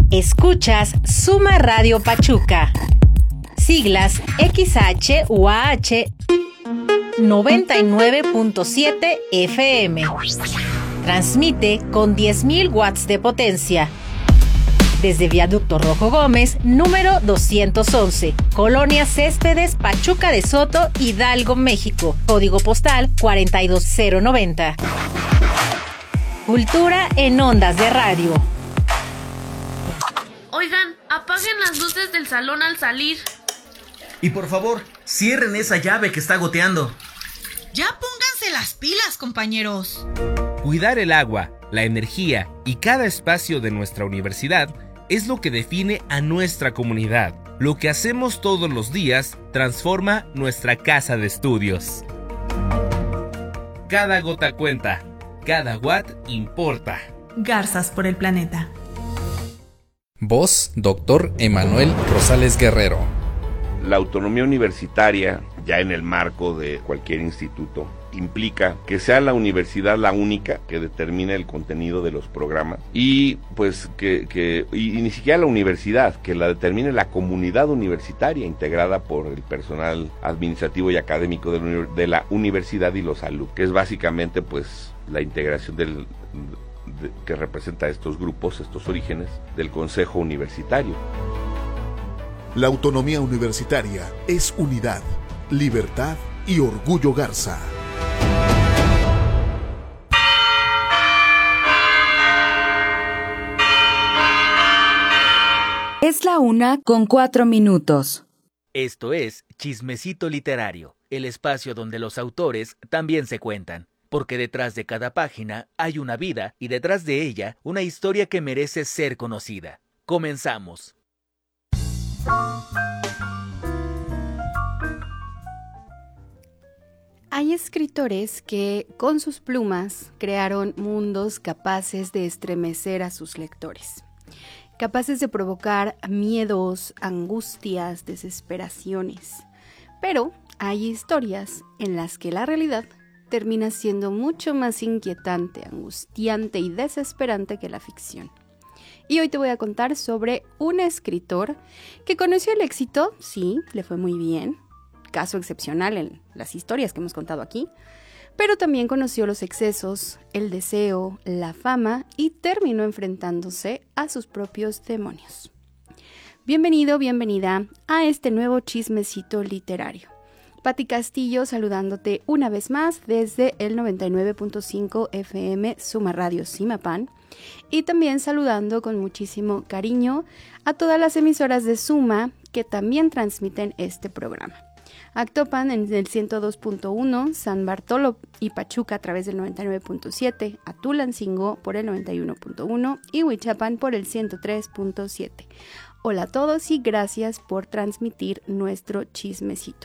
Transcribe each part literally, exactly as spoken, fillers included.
Escuchas Suma Radio Pachuca. Siglas X H U A H noventa y nueve punto siete F M. Transmite con diez mil watts de potencia. Desde Viaducto Rojo Gómez, número doscientos once, Colonia Céspedes, Pachuca de Soto, Hidalgo, México. Código postal cuarenta y dos cero noventa. Cultura en ondas de radio. Oigan, apaguen las luces del salón al salir. Y por favor, cierren esa llave que está goteando. Ya pónganse las pilas, compañeros. Cuidar el agua, la energía y cada espacio de nuestra universidad es lo que define a nuestra comunidad. Lo que hacemos todos los días transforma nuestra casa de estudios. Cada gota cuenta, cada watt importa. Garzas por el planeta. Voz, doctor Emanuel Rosales Guerrero. La autonomía universitaria, ya en el marco de cualquier instituto, implica que sea la universidad la única que determine el contenido de los programas y pues que, que y, y ni siquiera la universidad, que la determine la comunidad universitaria integrada por el personal administrativo y académico de la, de la universidad y los alumnos, que es básicamente pues la integración del de, que representa estos grupos, estos orígenes del Consejo Universitario. La autonomía universitaria es unidad, libertad y orgullo Garza. Es la una con cuatro minutos. Esto es Chismecito Literario, el espacio donde los autores también se cuentan, porque detrás de cada página hay una vida y detrás de ella una historia que merece ser conocida. Comenzamos. Hay escritores que con sus plumas crearon mundos capaces de estremecer a sus lectores, capaces de provocar miedos, angustias, desesperaciones. Pero hay historias en las que la realidad termina siendo mucho más inquietante, angustiante y desesperante que la ficción. Y hoy te voy a contar sobre un escritor que conoció el éxito, sí, le fue muy bien, caso excepcional en las historias que hemos contado aquí, pero también conoció los excesos, el deseo, la fama y terminó enfrentándose a sus propios demonios. Bienvenido, bienvenida a este nuevo chismecito literario. Pati Castillo saludándote una vez más desde el noventa y nueve punto cinco F M Suma Radio Simapan y también saludando con muchísimo cariño a todas las emisoras de Suma que también transmiten este programa. Actopan en el ciento dos punto uno, San Bartolo y Pachuca a través del noventa y nueve punto siete, a Tulancingo por el noventa y uno punto uno y Huichapan por el ciento tres punto siete. Hola a todos y gracias por transmitir nuestro chismecito.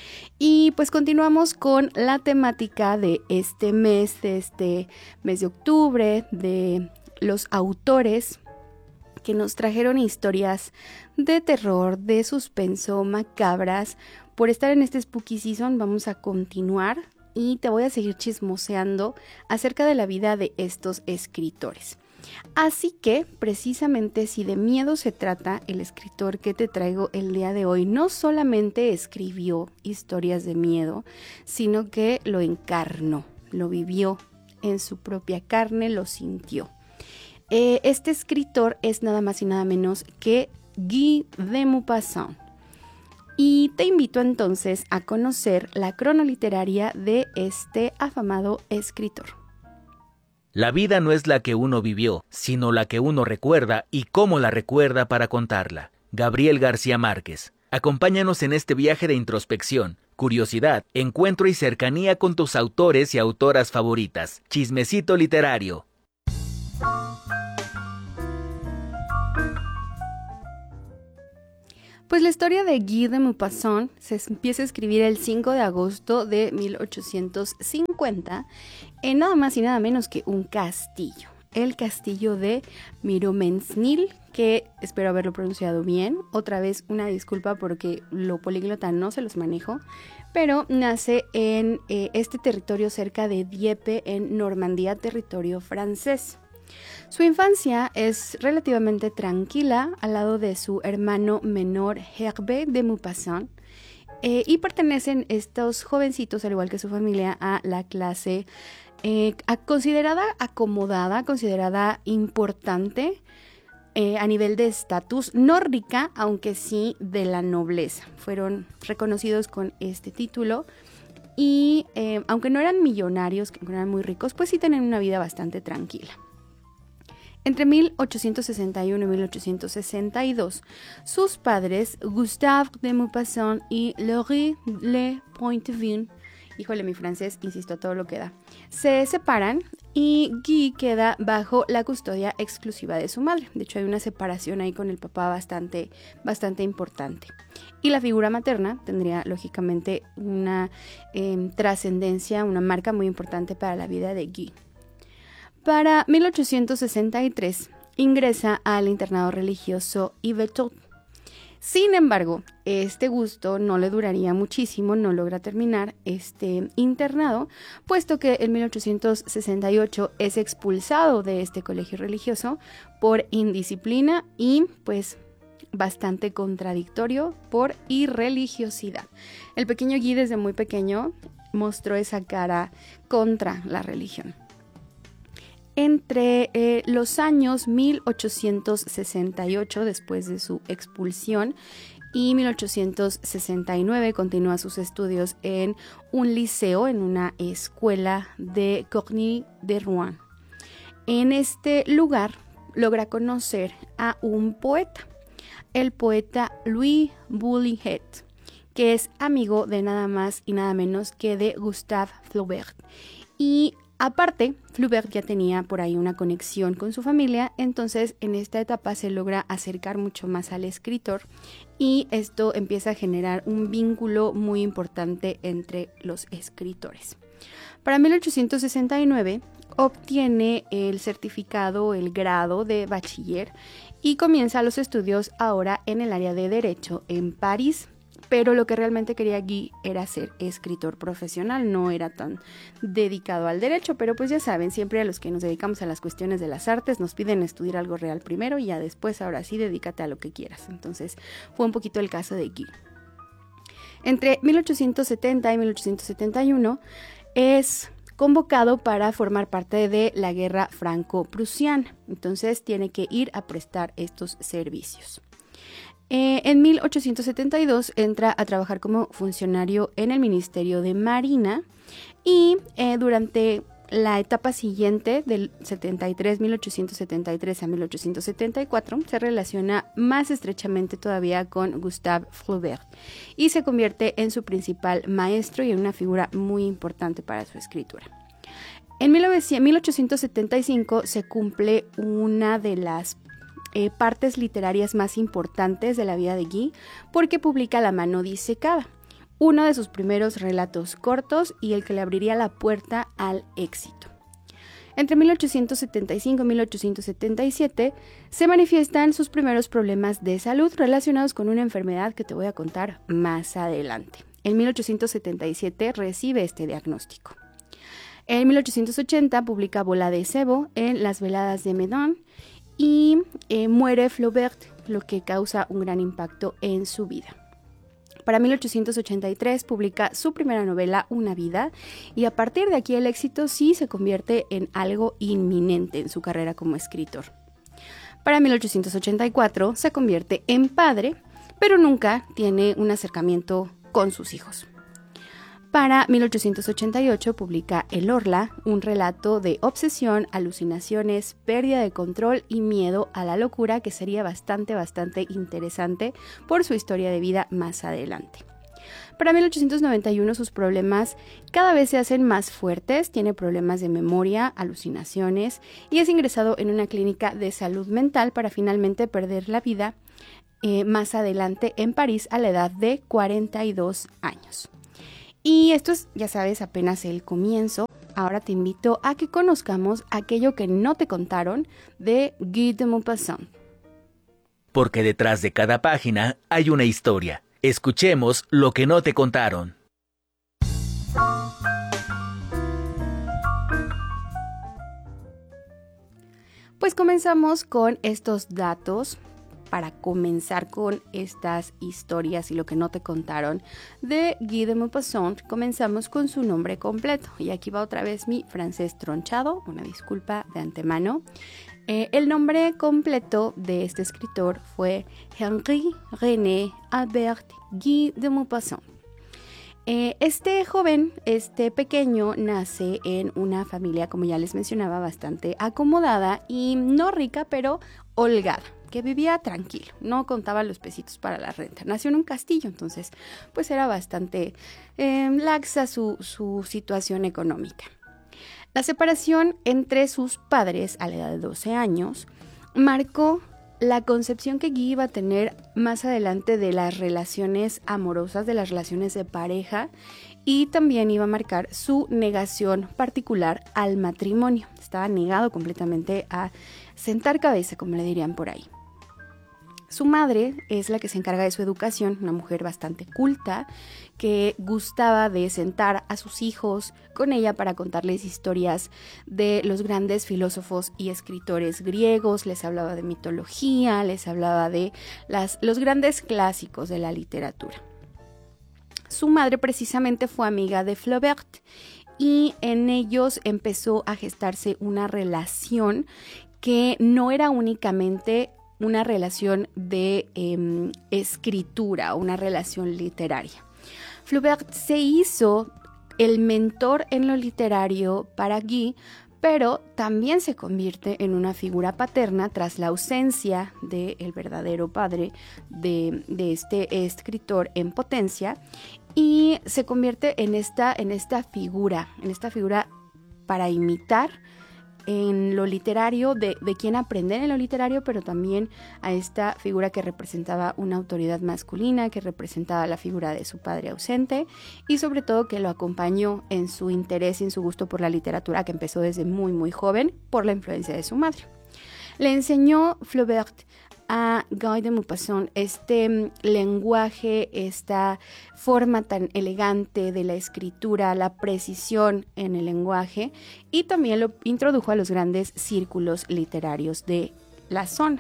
Y pues continuamos con la temática de este mes, de este mes de octubre, de los autores que nos trajeron historias de terror, de suspenso, macabras. Por estar en este Spooky Season vamos a continuar y te voy a seguir chismoseando acerca de la vida de estos escritores. Así que, precisamente si de miedo se trata, el escritor que te traigo el día de hoy no solamente escribió historias de miedo, sino que lo encarnó, lo vivió en su propia carne, lo sintió. Eh, este escritor es nada más y nada menos que Guy de Maupassant. Y te invito entonces a conocer la cronoliteraria de este afamado escritor. La vida no es la que uno vivió, sino la que uno recuerda y cómo la recuerda para contarla. Gabriel García Márquez. Acompáñanos en este viaje de introspección, curiosidad, encuentro y cercanía con tus autores y autoras favoritas. Chismecito literario. Pues la historia de Guy de Maupassant se empieza a escribir el cinco de agosto de mil ochocientos cincuenta en nada más y nada menos que un castillo, el castillo de Miromesnil, que espero haberlo pronunciado bien. Otra vez una disculpa porque lo políglota no se los manejo, pero nace en eh, este territorio cerca de Dieppe, en Normandía, territorio francés. Su infancia es relativamente tranquila al lado de su hermano menor Hervé de Maupassant, eh, y pertenecen estos jovencitos, al igual que su familia, a la clase eh, a, considerada acomodada, considerada importante eh, a nivel de estatus, no rica, aunque sí de la nobleza. Fueron reconocidos con este título y eh, aunque no eran millonarios, que no eran muy ricos, pues sí tenían una vida bastante tranquila. Entre mil ochocientos sesenta y uno y mil ochocientos sesenta y dos, sus padres, Gustave de Maupassant y Laurie Le Pointevin, híjole mi francés, insisto a todo lo que da, se separan y Guy queda bajo la custodia exclusiva de su madre. De hecho hay una separación ahí con el papá bastante, bastante importante. Y la figura materna tendría lógicamente una eh, trascendencia, una marca muy importante para la vida de Guy. Para mil ochocientos sesenta y tres ingresa al internado religioso Yvetot. Sin embargo, este gusto no le duraría muchísimo, no logra terminar este internado, puesto que en mil ochocientos sesenta y ocho es expulsado de este colegio religioso por indisciplina y pues bastante contradictorio por irreligiosidad. El pequeño Guy desde muy pequeño mostró esa cara contra la religión. Entre eh, los años mil ochocientos sesenta y ocho, después de su expulsión, y mil ochocientos sesenta y nueve, continúa sus estudios en un liceo, en una escuela de Corny de Rouen. En este lugar logra conocer a un poeta, el poeta Louis Boulihet, que es amigo de nada más y nada menos que de Gustave Flaubert. Y aparte, Flaubert ya tenía por ahí una conexión con su familia, entonces en esta etapa se logra acercar mucho más al escritor y esto empieza a generar un vínculo muy importante entre los escritores. Para mil ochocientos sesenta y nueve obtiene el certificado, el grado de bachiller y comienza los estudios ahora en el área de Derecho en París. Pero lo que realmente quería Guy era ser escritor profesional, no era tan dedicado al derecho, pero pues ya saben, siempre a los que nos dedicamos a las cuestiones de las artes nos piden estudiar algo real primero y ya después, ahora sí, dedícate a lo que quieras. Entonces fue un poquito el caso de Guy. Entre mil ochocientos setenta y mil ochocientos setenta y uno es convocado para formar parte de la guerra franco-prusiana, entonces tiene que ir a prestar estos servicios. Eh, en mil ochocientos setenta y dos entra a trabajar como funcionario en el Ministerio de Marina y eh, durante la etapa siguiente del setenta y tres, mil ochocientos setenta y tres a mil ochocientos setenta y cuatro se relaciona más estrechamente todavía con Gustave Flaubert y se convierte en su principal maestro y en una figura muy importante para su escritura. En mil ochocientos setenta y cinco se cumple una de las Eh, partes literarias más importantes de la vida de Guy porque publica La mano disecada, uno de sus primeros relatos cortos y el que le abriría la puerta al éxito. Entre mil ochocientos setenta y cinco y mil ochocientos setenta y siete se manifiestan sus primeros problemas de salud relacionados con una enfermedad que te voy a contar más adelante. En mil ochocientos setenta y siete recibe este diagnóstico. En mil ochocientos ochenta publica Bola de Sebo en Las veladas de Meudon y eh, muere Flaubert, lo que causa un gran impacto en su vida. Para mil ochocientos ochenta y tres publica su primera novela, Una vida, y a partir de aquí el éxito sí se convierte en algo inminente en su carrera como escritor. Para mil ochocientos ochenta y cuatro se convierte en padre, pero nunca tiene un acercamiento con sus hijos. Para mil ochocientos ochenta y ocho publica El Orla, un relato de obsesión, alucinaciones, pérdida de control y miedo a la locura que sería bastante, bastante interesante por su historia de vida más adelante. Para mil ochocientos noventa y uno sus problemas cada vez se hacen más fuertes, tiene problemas de memoria, alucinaciones y es ingresado en una clínica de salud mental para finalmente perder la vida eh, más adelante en París a la edad de cuarenta y dos años. Y esto es, ya sabes, apenas el comienzo. Ahora te invito a que conozcamos aquello que no te contaron de Guy de Maupassant. Porque detrás de cada página hay una historia. Escuchemos lo que no te contaron. Pues comenzamos con estos datos para comenzar con estas historias y lo que no te contaron de Guy de Maupassant. Comenzamos con su nombre completo. Y aquí va otra vez mi francés tronchado, una disculpa de antemano. Eh, el nombre completo de este escritor fue Henri René Albert Guy de Maupassant. Eh, este joven, este pequeño, nace en una familia, como ya les mencionaba, bastante acomodada y no rica, pero holgada, que vivía tranquilo, no contaba los pesitos para la renta. Nació en un castillo, entonces pues era bastante eh, laxa su, su situación económica. La separación entre sus padres a la edad de doce años marcó la concepción que Guy iba a tener más adelante de las relaciones amorosas, de las relaciones de pareja, y también iba a marcar su negación particular al matrimonio. Estaba negado completamente a sentar cabeza, como le dirían por ahí. Su madre es la que se encarga de su educación, una mujer bastante culta que gustaba de sentar a sus hijos con ella para contarles historias de los grandes filósofos y escritores griegos. Les hablaba de mitología, les hablaba de las, los grandes clásicos de la literatura. Su madre precisamente fue amiga de Flaubert y en ellos empezó a gestarse una relación que no era únicamente una relación de eh, escritura, una relación literaria. Flaubert se hizo el mentor en lo literario para Guy, pero también se convierte en una figura paterna tras la ausencia del verdadero padre de, de este escritor en potencia, y se convierte en esta, en esta figura, en esta figura para imitar en lo literario, de, de quien aprender en lo literario, pero también a esta figura que representaba una autoridad masculina, que representaba la figura de su padre ausente y sobre todo que lo acompañó en su interés y en su gusto por la literatura, que empezó desde muy muy joven por la influencia de su madre. Le enseñó Flaubert a Guy de Maupassant este lenguaje, esta forma tan elegante de la escritura, la precisión en el lenguaje, y también lo introdujo a los grandes círculos literarios de la zona.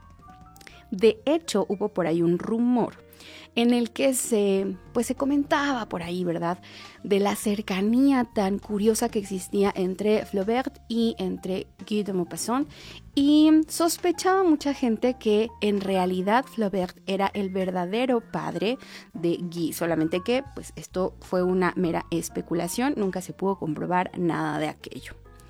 De hecho, hubo por ahí un rumor en el que se, pues se comentaba por ahí, ¿verdad?, de la cercanía tan curiosa que existía entre Flaubert y entre Guy de Maupassant, y sospechaba mucha gente que en realidad Flaubert era el verdadero padre de Guy, solamente que pues esto fue una mera especulación, nunca se pudo comprobar nada de aquello.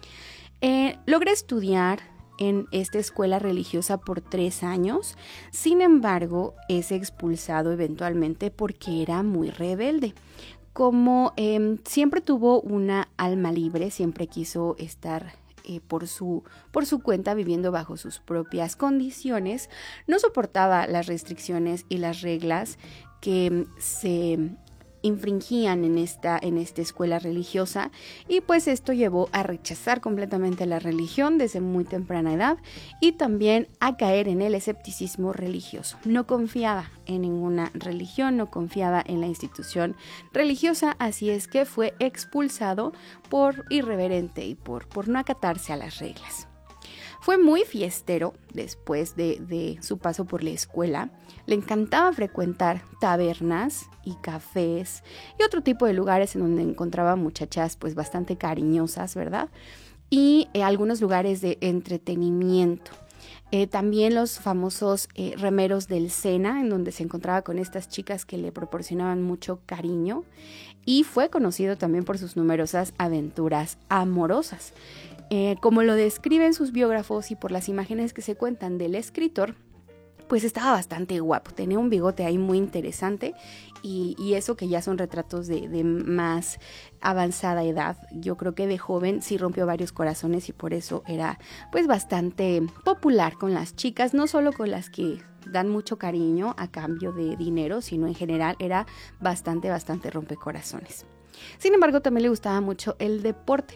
Eh, logré estudiar en esta escuela religiosa por tres años, sin embargo es expulsado eventualmente porque era muy rebelde. Como eh, siempre tuvo una alma libre, siempre quiso estar eh, por su, por su cuenta, viviendo bajo sus propias condiciones, no soportaba las restricciones y las reglas que se infringían en esta, en esta escuela religiosa, y pues esto llevó a rechazar completamente la religión desde muy temprana edad y también a caer en el escepticismo religioso. No confiaba en ninguna religión, no confiaba en la institución religiosa, así es que fue expulsado por irreverente y por, por no acatarse a las reglas. Fue muy fiestero después de, de su paso por la escuela. Le encantaba frecuentar tabernas y cafés y otro tipo de lugares en donde encontraba muchachas pues bastante cariñosas, ¿verdad? Y eh, algunos lugares de entretenimiento. Eh, también los famosos eh, remeros del Sena, en donde se encontraba con estas chicas que le proporcionaban mucho cariño, y fue conocido también por sus numerosas aventuras amorosas. Eh, como lo describen sus biógrafos y por las imágenes que se cuentan del escritor, pues estaba bastante guapo, tenía un bigote ahí muy interesante y, y eso que ya son retratos de, de más avanzada edad. Yo creo que de joven sí rompió varios corazones y por eso era pues bastante popular con las chicas, no solo con las que dan mucho cariño a cambio de dinero, sino en general era bastante, bastante rompecorazones. Sin embargo, también le gustaba mucho el deporte.